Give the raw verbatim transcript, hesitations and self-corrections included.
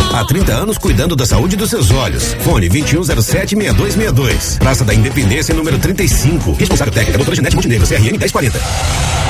Há trinta anos cuidando da saúde dos seus olhos. Fone vinte e um zero sete, seis dois seis dois. Praça da Independência, número trinta e cinco. Responsável técnica, doutora Janete Montenegro, C R M dez quarenta.